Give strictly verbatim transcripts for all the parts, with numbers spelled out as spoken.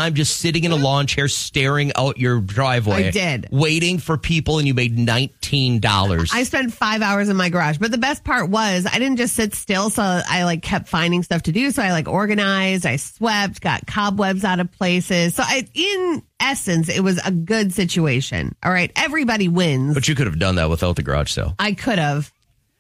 time just sitting in a lawn chair staring out your driveway. I did. Waiting for people, and you made nineteen dollars. I spent five hours in my garage. But the best part was I didn't just sit still, so I like kept finding stuff to do. So I like organized, I swept, got cobwebs out of places. So I, in essence, it was a good situation. All right, everybody wins. But you could have done that without the garage sale. I could have.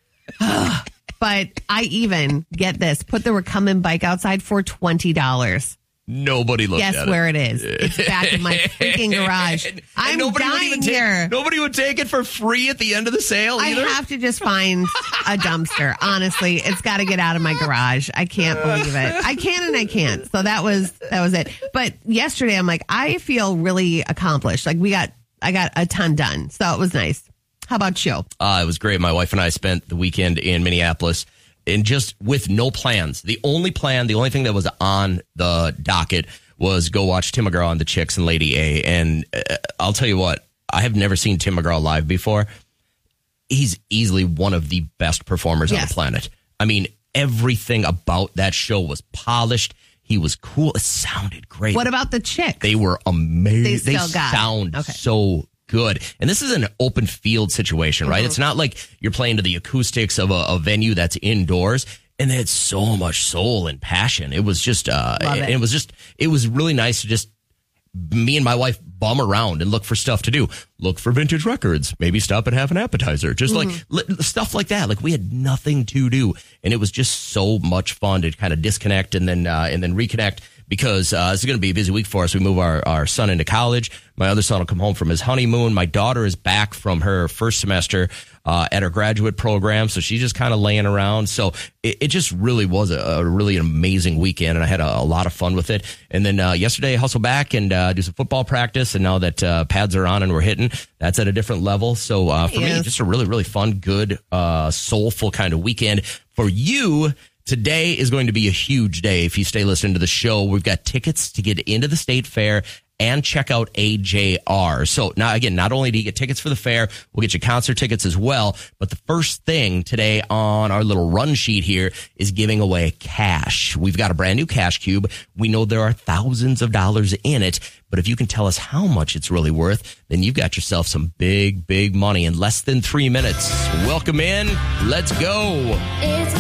But I even, get this, put the recumbent bike outside for twenty dollars. Nobody looked Guess at it. where it is. It's back in my freaking garage. And I'm nobody would dying even take, here. Nobody would take it for free at the end of the sale I either. have to just find a dumpster. Honestly, it's got to get out of my garage. I can't believe it. I can and I can't. So that was that was it. But yesterday, I'm like, I feel really accomplished. Like we got, I got a ton done. So it was nice. How about you? Uh, it was great. My wife and I spent the weekend in Minneapolis, and just with no plans. The only plan, the only thing that was on the docket was go watch Tim McGraw and the Chicks and Lady A. And uh, I'll tell you what, I have never seen Tim McGraw live before. He's easily one of the best performers yes. on the planet. I mean, everything about that show was polished. He was cool. It sounded great. What about the Chicks? They were amazing. They, they still got sound okay. so good. And this is an open field situation, right? Mm-hmm. It's not like you're playing to the acoustics of a, a venue that's indoors. And they had so much soul and passion. It was just, uh, it. it was just, it was really nice to just, me and my wife bum around and look for stuff to do. Look for vintage records. Maybe stop and have an appetizer. Just mm-hmm. like li- stuff like that. Like we had nothing to do. And it was just so much fun to kind of disconnect and then, uh, and then reconnect. Because uh, this is going to be a busy week for us. We move our, our son into college. My other son will come home from his honeymoon. My daughter is back from her first semester uh, at her graduate program, so she's just kind of laying around. So it, it just really was a, a really amazing weekend, and I had a, a lot of fun with it. And then uh, yesterday, I hustled back and uh, do some football practice, and now that uh, pads are on and we're hitting, that's at a different level. So uh, for yes. me, just a really, really fun, good, uh, soulful kind of weekend. For you, today is going to be a huge day. If you stay listening to the show, we've got tickets to get into the State Fair and check out A J R. So now, again, not only do you get tickets for the fair, we'll get you concert tickets as well. But the first thing today on our little run sheet here is giving away cash. We've got a brand new cash cube. We know there are thousands of dollars in it. But if you can tell us how much it's really worth, then you've got yourself some big, big money in less than three minutes. Welcome in. Let's go.